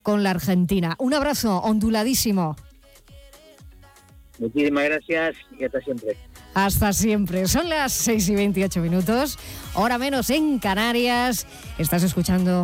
con la Argentina. Un abrazo onduladísimo. Muchísimas gracias y hasta siempre. Hasta siempre. Son las 6:28, hora menos en Canarias. Estás escuchando